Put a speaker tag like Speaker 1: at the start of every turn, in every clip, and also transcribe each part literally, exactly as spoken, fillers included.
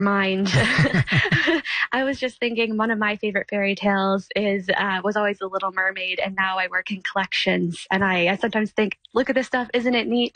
Speaker 1: mind. I was just thinking one of my favorite fairy tales is uh, was always The Little Mermaid, and now I work in collections, and I, I sometimes think, look at this stuff, isn't it neat?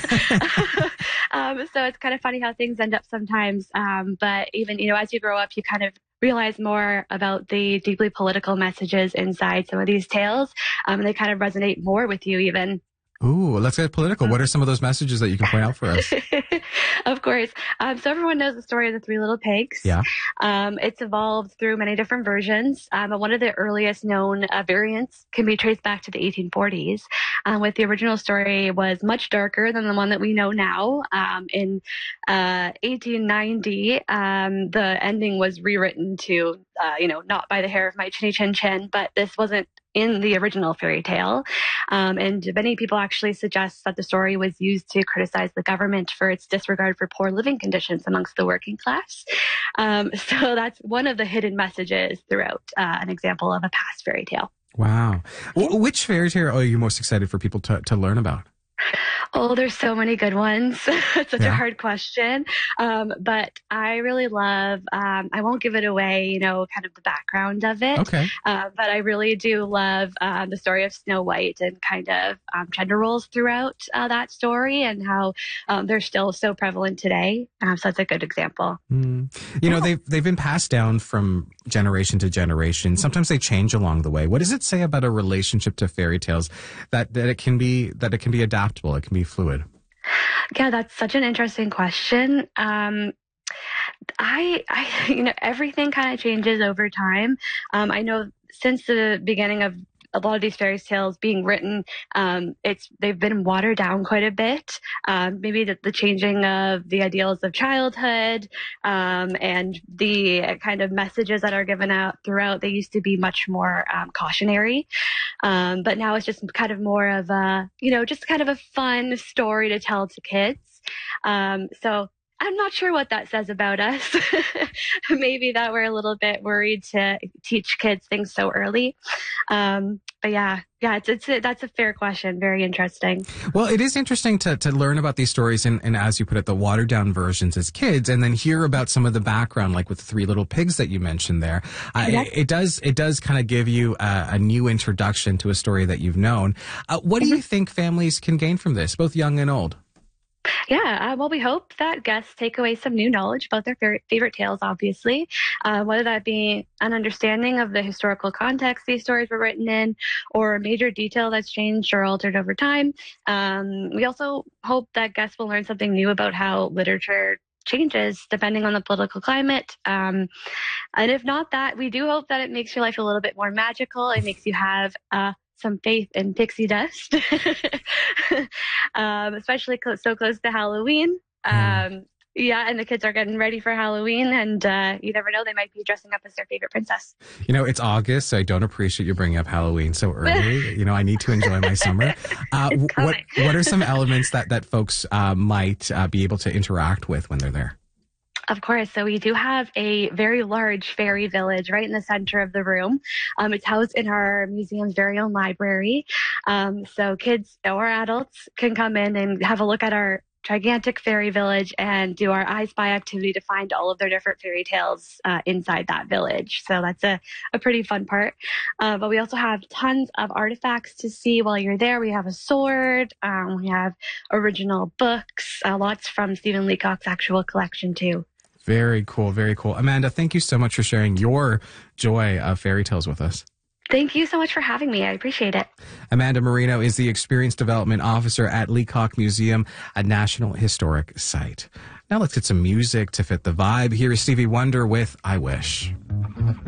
Speaker 1: um, so it's kind of funny how things end up sometimes. Um, but even, you know, as you grow up, you kind of realize more about the deeply political messages inside some of these tales, um, and they kind of resonate more with you even.
Speaker 2: Ooh, let's get political. What are some of those messages that you can point out for us?
Speaker 1: Of course. Um, so everyone knows the story of the Three Little Pigs.
Speaker 2: Yeah.
Speaker 1: Um, it's evolved through many different versions. Um, but one of the earliest known uh, variants can be traced back to the eighteen forties, um, with the original story was much darker than the one that we know now. Um, in uh, eighteen ninety, um, the ending was rewritten to, uh, you know, not by the hair of my chinny chin chin, but this wasn't in the original fairy tale. Um, and many people actually suggest that the story was used to criticize the government for its disregard for poor living conditions amongst the working class. Um, so that's one of the hidden messages throughout uh, an example of a past fairy tale.
Speaker 2: Wow. W- which fairy tale are you most excited for people to, to learn about?
Speaker 1: Oh, there's so many good ones. It's such yeah. a hard question. Um, but I really love, um, I won't give it away, you know, kind of the background of it.
Speaker 2: Okay.
Speaker 1: Uh, but I really do love uh, the story of Snow White and kind of um, gender roles throughout uh, that story and how um, they're still so prevalent today. Um, so that's a good example.
Speaker 2: Mm. You know, they've, they've been passed down from generation to generation. Sometimes they change along the way. What does it say about a relationship to fairy tales that, that it can be, that it can be adaptable? It can be fluid.
Speaker 1: Yeah, that's such an interesting question. Um, I, I, you know, everything kind of changes over time. Um, I know since the beginning of a lot of these fairy tales being written, um, it's they've been watered down quite a bit. Um, maybe the, the changing of the ideals of childhood um, and the kind of messages that are given out throughout. They used to be much more um, cautionary, um, but now it's just kind of more of a, you know, just kind of a fun story to tell to kids. Um, so. I'm not sure what that says about us. Maybe that we're a little bit worried to teach kids things so early. Um, but yeah, yeah, it's, it's a, that's a fair question. Very interesting.
Speaker 2: Well, it is interesting to, to learn about these stories and, and, as you put it, the watered down versions as kids, and then hear about some of the background, like with the Three Little Pigs that you mentioned there. Uh,
Speaker 1: yeah.
Speaker 2: it, it does, it does kind of give you a, a new introduction to a story that you've known. Uh, what
Speaker 1: Mm-hmm.
Speaker 2: do you think families can gain from this, both young and old?
Speaker 1: Yeah, uh, well, we hope that guests take away some new knowledge about their favorite, favorite tales, obviously, uh, whether that be an understanding of the historical context these stories were written in or a major detail that's changed or altered over time. Um, we also hope that guests will learn something new about how literature changes depending on the political climate. Um, and if not that, we do hope that it makes your life a little bit more magical. It makes you have uh, some faith in pixie dust, um, especially close, so close to Halloween. Um, yeah, and the kids are getting ready for Halloween, and uh, you never know, they might be dressing up as their favorite princess.
Speaker 2: You know, it's August, so I don't appreciate you bringing up Halloween so early. You know, I need to enjoy my summer. Uh, what What are some elements that, that folks uh, might uh, be able to interact with when they're there?
Speaker 1: Of course. So we do have a very large fairy village right in the center of the room. Um, it's housed in our museum's very own library. Um, so kids or adults can come in and have a look at our gigantic fairy village and do our I Spy activity to find all of their different fairy tales uh, inside that village. So that's a, a pretty fun part. Uh, but we also have tons of artifacts to see while you're there. We have a sword. Um, we have original books, uh, lots from Stephen Leacock's actual collection too.
Speaker 2: Very cool. Very cool. Amanda, thank you so much for sharing your joy of fairy tales with us.
Speaker 1: Thank you so much for having me. I appreciate it.
Speaker 2: Amanda Marino is the Experience Development Officer at Leacock Museum, a National Historic Site. Now let's get some music to fit the vibe. Here is Stevie Wonder with I Wish.